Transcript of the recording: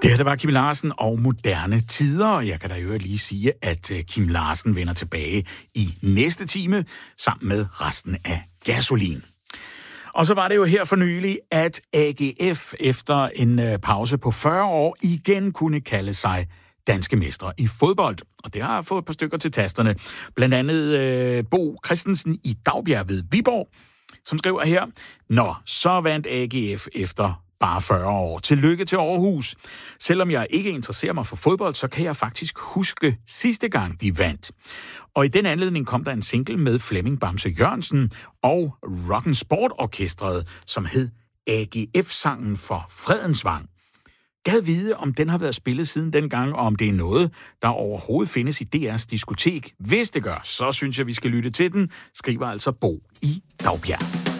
Det her, det var Kim Larsen og Moderne Tider. Jeg kan da jo lige sige, at Kim Larsen vender tilbage i næste time sammen med resten af Gasolin. Og så var det jo her for nylig, at AGF efter en pause på 40 år igen kunne kalde sig danske mestre i fodbold. Og det har fået et par stykker til tasterne. Blandt andet Bo Christensen i Dagbjerg ved Viborg, som skriver her: Nå, så vandt AGF efter bare 40 år. Tillykke til Aarhus. Selvom jeg ikke interesserer mig for fodbold, så kan jeg faktisk huske sidste gang, de vandt. Og i den anledning kom der en single med Flemming Bamse Jørgensen og Rock & Sport Orkestret, som hed AGF-sangen for Fredensvang. Gad vide, om den har været spillet siden dengang, og om det er noget, der overhovedet findes i DR's diskotek. Hvis det gør, så synes jeg, vi skal lytte til den, skriver altså Bo i Dagbjerg.